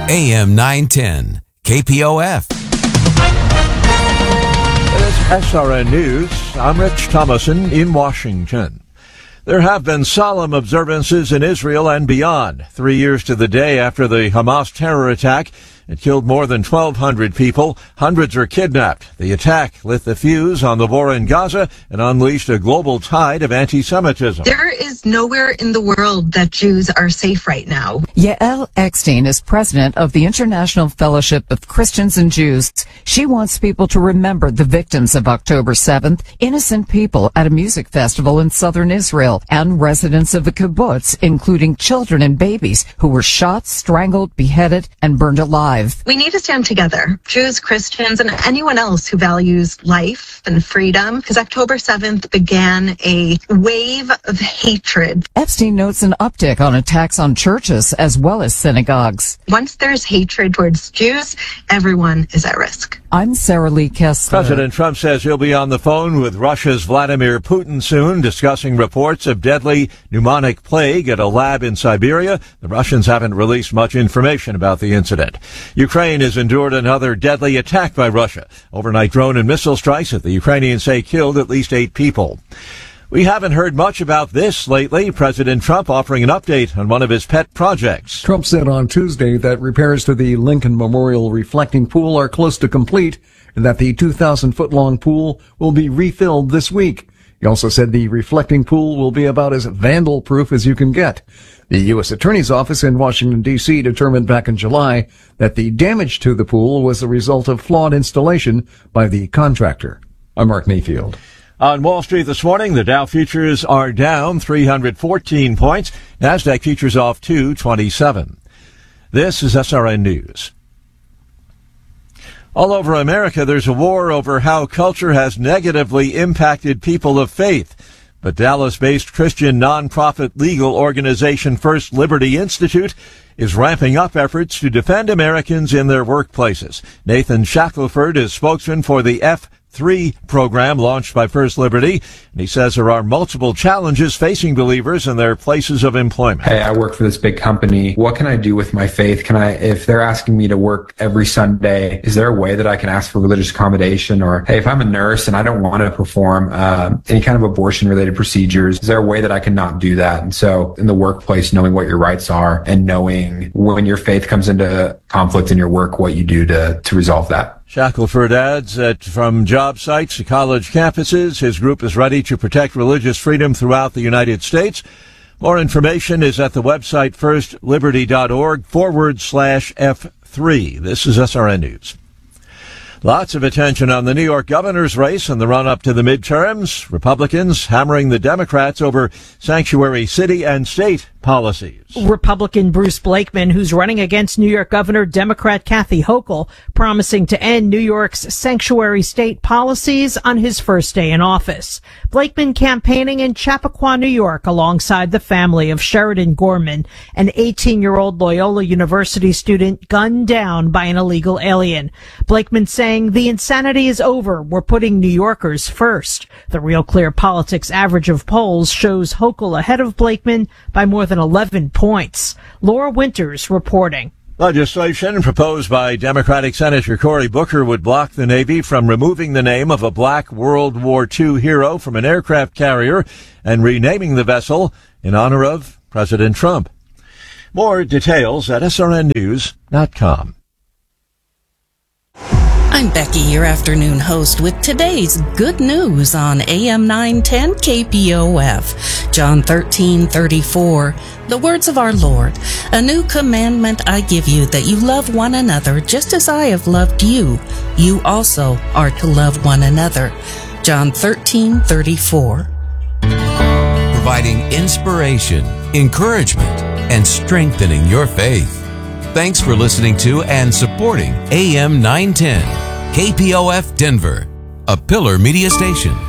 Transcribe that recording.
AM 910, KPOF. It is SRN News. I'm Rich Thomason in Washington. There have been solemn observances in Israel and beyond, 3 years to the day after the Hamas terror attack. It killed more than 1,200 people. Hundreds are kidnapped. The attack lit the fuse on the war in Gaza and unleashed a global tide of anti-Semitism. There is nowhere in the world that Jews are safe right now. Yael Eckstein is president of the International Fellowship of Christians and Jews. She wants people to remember the victims of October 7th, innocent people at a music festival in southern Israel, and residents of the kibbutz, including children and babies who were shot, strangled, beheaded, and burned alive. We need to stand together, Jews, Christians, and anyone else who values life and freedom, because October 7th began a wave of hatred. Epstein notes an uptick on attacks on churches as well as synagogues. Once there's hatred towards Jews, everyone is at risk. I'm Sarah Lee Kessler. President Trump says he'll be on the phone with Russia's Vladimir Putin soon, discussing reports of deadly pneumonic plague at a lab in Siberia. The Russians haven't released much information about the incident. Ukraine has endured another deadly attack by Russia. Overnight drone and missile strikes that the Ukrainians say killed at least 8 people. We haven't heard much about this lately. President Trump offering an update on one of his pet projects. Trump said on Tuesday that repairs to the Lincoln Memorial reflecting pool are close to complete and that the 2,000-foot-long pool will be refilled this week. He also said the reflecting pool will be about as vandal-proof as you can get. The U.S. Attorney's Office in Washington, D.C. determined back in July that the damage to the pool was the result of flawed installation by the contractor. I'm Mark Mayfield. On Wall Street this morning, the Dow futures are down 314 points. Nasdaq futures off 227. This is SRN News. All over America, there's a war over how culture has negatively impacted people of faith. But Dallas-based Christian nonprofit legal organization First Liberty Institute is ramping up efforts to defend Americans in their workplaces. Nathan Shackelford is spokesman for the F3 program launched by First Liberty, and he says there are multiple challenges facing believers in their places of employment. Hey, I work for this big company. What can I do with my faith? If they're asking me to work every Sunday, is there a way that I can ask for religious accommodation? Or, hey, if I'm a nurse and I don't want to perform any kind of abortion-related procedures, is there a way that I can not do that? And so in the workplace, knowing what your rights are and knowing when your faith comes into conflict in your work, what you do to resolve that. Shackelford adds that from job sites to college campuses, his group is ready to protect religious freedom throughout the United States. More information is at the website firstliberty.org/F3. This is SRN News. Lots of attention on the New York governor's race and the run-up to the midterms. Republicans hammering the Democrats over sanctuary city and state policies. Republican Bruce Blakeman, who's running against New York Governor Democrat Kathy Hochul, promising to end New York's sanctuary state policies on his first day in office. Blakeman campaigning in Chappaqua, New York, alongside the family of Sheridan Gorman, an 18-year-old Loyola University student gunned down by an illegal alien. Blakeman saying the insanity is over. We're putting New Yorkers first. The Real Clear Politics average of polls shows Hochul ahead of Blakeman by more than 11 points. Laura Winters reporting. Legislation proposed by Democratic Senator Cory Booker would block the Navy from removing the name of a black World War II hero from an aircraft carrier and renaming the vessel in honor of President Trump. More details at srnnews.com. I'm Becky, your afternoon host, with today's good news on AM 910 KPOF. John 13:34, the words of our Lord. A new commandment I give you, that you love one another just as I have loved you. You also are to love one another. John 13:34. Providing inspiration, encouragement, and strengthening your faith. Thanks for listening to and supporting AM 910, KPOF Denver, a Pillar Media Station.